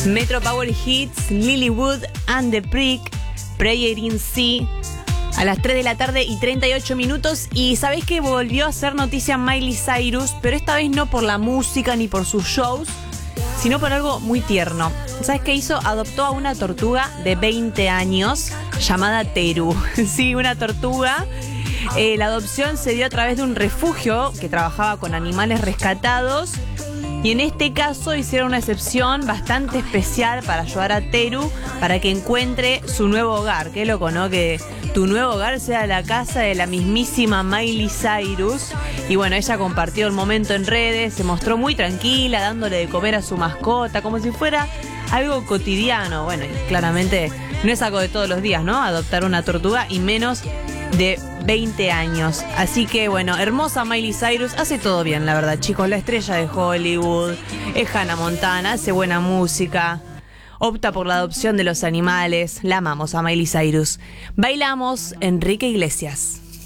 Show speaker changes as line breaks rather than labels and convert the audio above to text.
Metro Power Hits, Lilywood and the Prick, Prayer in Sea, a las 3 de la tarde y 38 minutos. Y sabés que volvió a ser noticia Miley Cyrus, pero esta vez no por la música ni por sus shows, sino por algo muy tierno. ¿Sabes qué hizo? Adoptó a una tortuga de 20 años llamada Teru. Sí, una tortuga. La adopción se dio a través de un refugio que trabajaba con animales rescatados. Y en este caso hicieron una excepción bastante especial para ayudar a Teru para que encuentre su nuevo hogar. Qué loco, ¿no? Que tu nuevo hogar sea la casa de la mismísima Miley Cyrus. Y bueno, ella compartió el momento en redes, se mostró muy tranquila, dándole de comer a su mascota, como si fuera algo cotidiano. Bueno, y claramente no es algo de todos los días, ¿no? Adoptar una tortuga y menos de 20 años. Así que bueno, hermosa Miley Cyrus, hace todo bien, la verdad, chicos. La estrella de Hollywood, es Hannah Montana, hace buena música, opta por la adopción de los animales. La amamos a Miley Cyrus. Bailamos Enrique Iglesias.